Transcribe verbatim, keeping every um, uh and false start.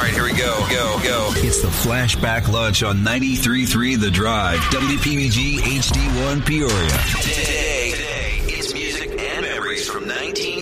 right, here we go. Go, go. It's the Flashback Lunch on ninety-three point three The Drive, W P V G H D one Peoria. Today, today, it's music and memories from nineteen